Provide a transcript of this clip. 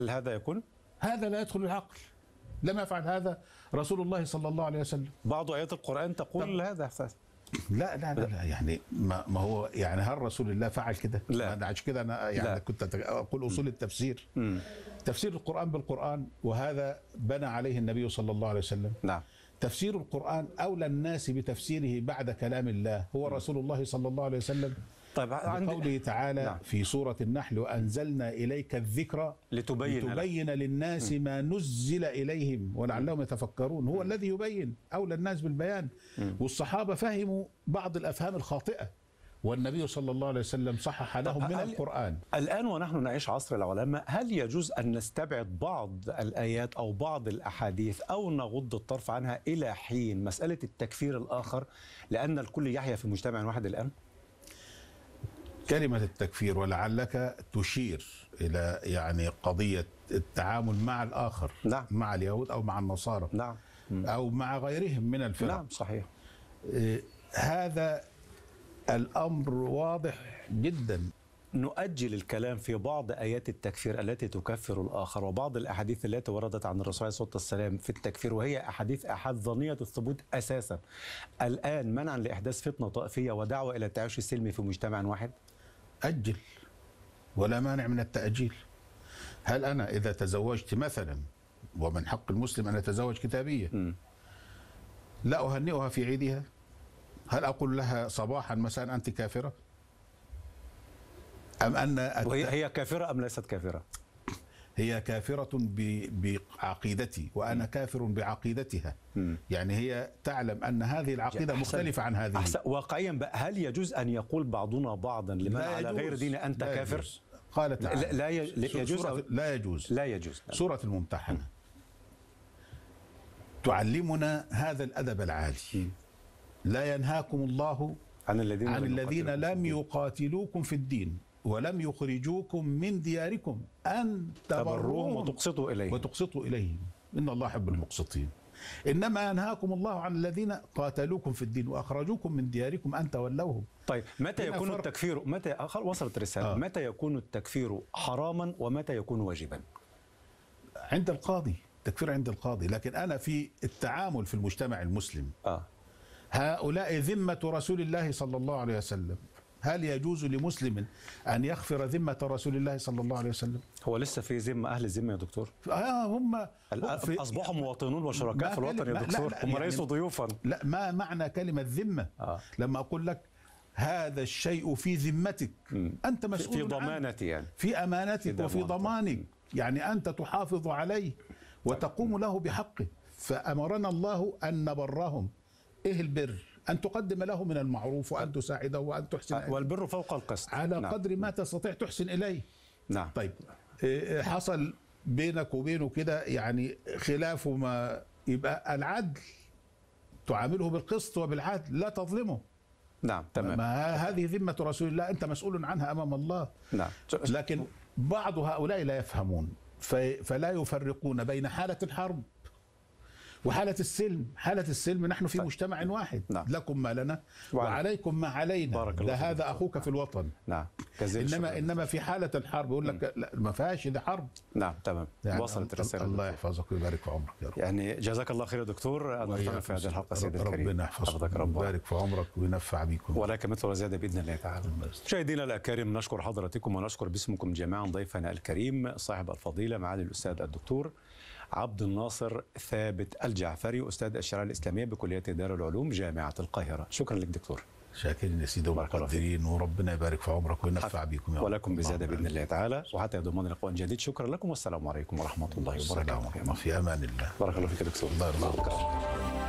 هل هذا يكون؟ هذا لا يدخل العقل. لم يفعل هذا رسول الله صلى الله عليه وسلم. بعض آيات القرآن تقول هذا. لا يعني ما هو يعني هل رسول الله فعل كده؟ لا. عشان كده انا يعني لا. كنت اقول اصول التفسير. تفسير القرآن بالقرآن، وهذا بنى عليه النبي صلى الله عليه وسلم. نعم. تفسير القرآن أولى الناس بتفسيره بعد كلام الله هو رسول الله صلى الله عليه وسلم. طيب قوله تعالى نعم. في سورة النحل: وأنزلنا إليك الذكر لتبين للناس ما نزل إليهم ولعلهم يتفكرون. هو الذي يبين، أولى الناس بالبيان. والصحابة فهموا بعض الأفهام الخاطئة، والنبي صلى الله عليه وسلم صحح لهم من القرآن. الآن ونحن نعيش عصر العلماء، هل يجوز أن نستبعد بعض الآيات أو بعض الأحاديث أو نغض الطرف عنها إلى حين مسألة التكفير الآخر، لأن الكل يحيا في مجتمع واحد الآن؟ كلمة التكفير ولعلك تشير إلى يعني قضية التعامل مع الآخر. نعم. مع اليهود أو مع النصارى. نعم. أو مع غيرهم من الفرق. نعم صحيح. هذا الأمر واضح جدا. نؤجل الكلام في بعض آيات التكفير التي تكفر الآخر وبعض الأحاديث التي وردت عن الرسول عليه الصلاة والسلام في التكفير، وهي أحاديث ظنية الثبوت أساسا. الآن منعا لإحداث فتنة طائفية ودعوة إلى التعايش السلمي في مجتمع واحد؟ أجل، ولا مانع من التأجيل. هل أنا إذا تزوجت مثلا، ومن حق المسلم أن يتزوج كتابية، لا أهنئها في عيدها؟ هل أقول لها صباحا مساء أنت كافرة؟ أم أن هي كافرة أم ليست كافرة؟ هي كافرة بعقيدتي وأنا كافر بعقيدتها. يعني هي تعلم أن هذه العقيدة مختلفة عن هذه. واقعيا بقى، هل يجوز أن يقول بعضنا بعضا لمن على غير دين أنت كافر؟ قال تعالى لا يجوز لا يجوز. لا يجوز. سورة الممتحنة تعلمنا هذا الأدب العالي. لا ينهاكم الله عن الذين لم يقاتلوكم في الدين ولم يخرجوكم من دياركم أن تبروهم وتقسطوا إليهم إن الله يحب المقسطين. إنما ينهاكم الله عن الذين قاتلوكم في الدين وأخرجوكم من دياركم أن تولوهم. طيب متى يكون التكفير؟ متى وصلت الرسالة؟ متى يكون التكفير حراما ومتى يكون واجبا؟ عند القاضي. التكفير عند القاضي. لكن أنا في التعامل في المجتمع المسلم، هؤلاء ذمة رسول الله صلى الله عليه وسلم. هل يجوز لمسلم أن يغفر ذمة رسول الله صلى الله عليه وسلم؟ هو لسه في ذمة أهل الذمة يا دكتور؟ هم أصبحوا مواطنون وشركاء في الوطن يا دكتور. هم ليسوا ضيوفا. لا، ما معنى كلمة ذمة؟ لما أقول لك هذا الشيء في ذمتك، أنت مسؤول في ضمانتي، يعني في أمانتك وفي ضمانك. يعني أنت تحافظ عليه وتقوم له بحقه. فأمرنا الله أن نبرهم. إيه البر؟ أن تقدم له من المعروف وأن تساعده وأن تحسن إليه. والبر فوق القسط على قدر ما تستطيع تحسن إليه. نعم. طيب حصل بينك وبينه كده يعني خلاف، ما يبقى العدل تعامله بالقسط وبالعدل، لا تظلمه. نعم تمام. ما هذه ذمة رسول الله أنت مسؤول عنها أمام الله. نعم. لكن بعض هؤلاء لا يفهمون، فلا يفرقون بين حالة الحرب وحالة السلم. حالة السلم نحن في مجتمع واحد. نعم. لكم ما لنا وعليكم ما علينا. ده هذا أخوك في الوطن. نعم. إنما في حالة الحرب يقول لك لا، ما فيهاش، ده حرب. نعم تمام. يعني وصلت الرسالة. الله يحفظك ويبارك في عمرك يا رب. يعني جزاك الله خير يا دكتور. أنا في هذه الحلقة سيدي الكريم. ربنا يحفظك ويبارك في عمرك وينفع بكم. ولك مثل وزيادة بإذن الله تعالى. مشاهدينا الأكارم، نشكر حضراتكم ونشكر باسمكم جميعا ضيفنا الكريم صاحب الفضيلة معالي الأستاذ الدكتور عبد الناصر ثابت الجعفري، أستاذ الشريعة الإسلامية بكلية دار العلوم جامعة القاهرة. شكرا لك دكتور. شاكرين يا سيدي ومقدرين، وربنا يبارك في عمرك وينفع بكم يا ولكم بزيادة بإذن الله تعالى، وحتى يضمن لقاء جديد. شكرا لكم والسلام عليكم ورحمة الله وبركاته. في أمان الله. بارك الله فيك يا دكتور. الله يرضى عنك.